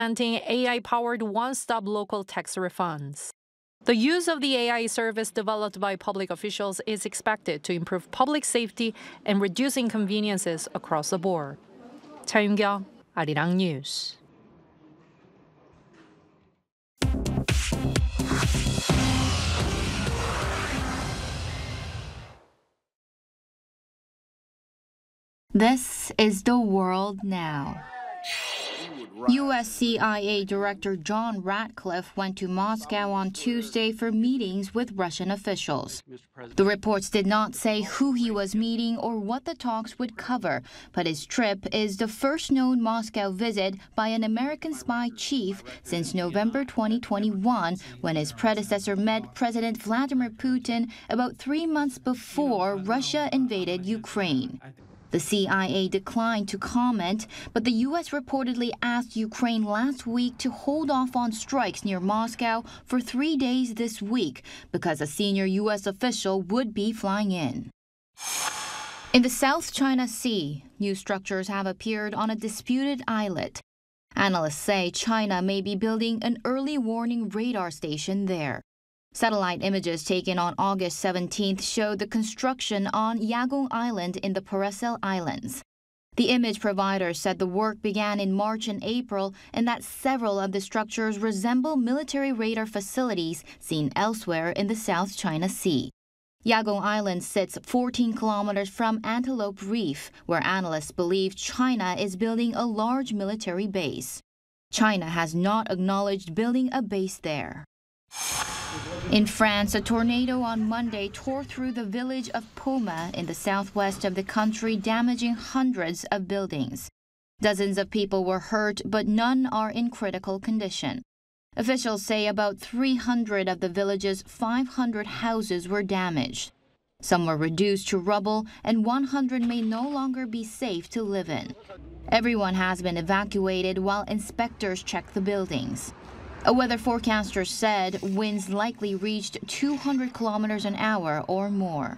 implementing AI-powered one-stop local tax refunds. The use of the AI service developed by public officials is expected to improve public safety and reduce inconveniences across the board. 차윤경, 아리랑 뉴스. This is the world now. U.S. CIA Director John Ratcliffe went to Moscow on Tuesday for meetings with Russian officials. The reports did not say who he was meeting or what the talks would cover, but his trip is the first known Moscow visit by an American spy chief since November 2021, when his predecessor met President Vladimir Putin about 3 months before Russia invaded Ukraine. The CIA declined to comment, but the U.S. reportedly asked Ukraine last week to hold off on strikes near Moscow for 3 days this week because a senior U.S. official would be flying in. In the South China Sea, new structures have appeared on a disputed islet. Analysts say China may be building an early warning radar station there. Satellite images taken on August 17th showed the construction on Yagong Island in the Paracel Islands. The image provider said the work began in March and April and that several of the structures resemble military radar facilities seen elsewhere in the South China Sea. Yagong Island sits 14 kilometers from Antelope Reef, where analysts believe China is building a large military base. China has not acknowledged building a base there. In France, a tornado on Monday tore through the village of Poma in the southwest of the country, damaging hundreds of buildings. Dozens of people were hurt, but none are in critical condition. Officials say about 300 of the village's 500 houses were damaged. Some were reduced to rubble, and 100 may no longer be safe to live in. Everyone has been evacuated while inspectors check the buildings. A weather forecaster said winds likely reached 200 kilometers an hour or more.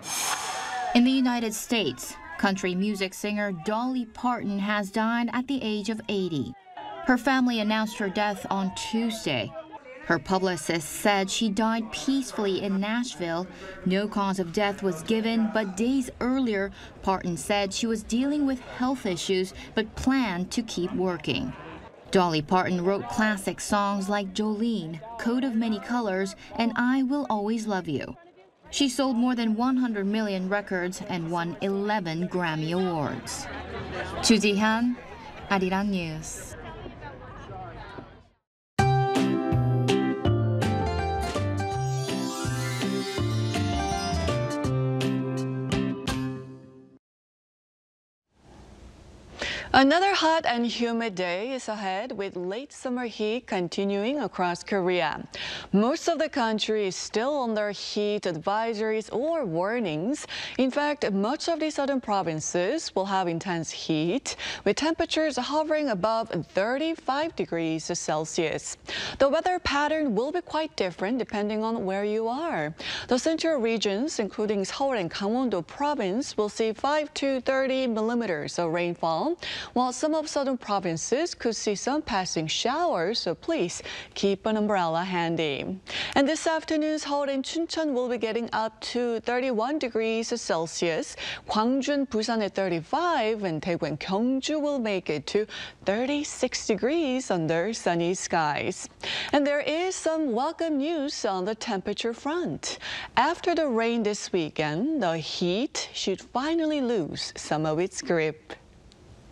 In the United States, country music singer Dolly Parton has died at the age of 80. Her family announced her death on Tuesday. Her publicist said she died peacefully in Nashville. No cause of death was given, but days earlier, Parton said she was dealing with health issues but planned to keep working. Dolly Parton wrote classic songs like Jolene, Coat of Many Colors, and I Will Always Love You. She sold more than 100 million records and won 11 Grammy Awards. Chu Ji-hyun, Arirang News. Another hot and humid day is ahead, with late summer heat continuing across Korea. Most of the country is still under heat advisories or warnings. In fact, much of the southern provinces will have intense heat, with temperatures hovering above 35 degrees Celsius. The weather pattern will be quite different depending on where you are. The central regions, including Seoul and Gangwon-do province, will see 5 to 30 millimeters of rainfall, while some of southern provinces could see some passing showers, so please keep an umbrella handy. And this afternoon, Seoul and Chuncheon will be getting up to 31 degrees Celsius. Gwangju and Busan at 35, and Daegu and Gyeongju will make it to 36 degrees under sunny skies. And there is some welcome news on the temperature front. After the rain this weekend, the heat should finally lose some of its grip.